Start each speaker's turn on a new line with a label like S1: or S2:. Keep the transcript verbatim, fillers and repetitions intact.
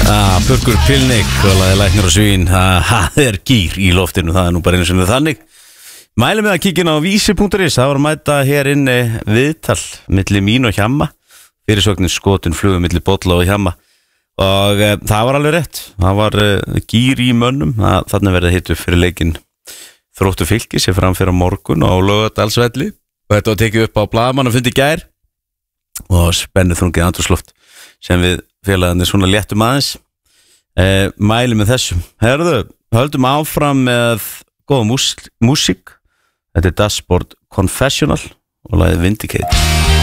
S1: Ah, Purkur Pilnik og lagði Læknir og svín. Það er gýr í loftinu, það er nú bara einu sem við þannig. Mælum við að kíkja á vísi punktur is. Það var að mæta hér inni viðtal milli mín og Hjamma. Fyrirsögnin skotin flugu milli Bolla og Hjamma. Og e, það var alveg rétt. Það var e, gýr í mönnum. Það, þarna verði hittu fyrir leikinn Þróttur Fylki sem framfyrir á morgun á Laugardalsvelli. Og þetta var tekið upp á blaðamannafundi í gær. Og spennu þrungið andrúmsloft sem við félagarnir svona léttum aðeins. E, mælum með þessum. Herðu, höldum áfram með góða mús- músík. Þetta er Dashboard Confessional og lagið Vindicate.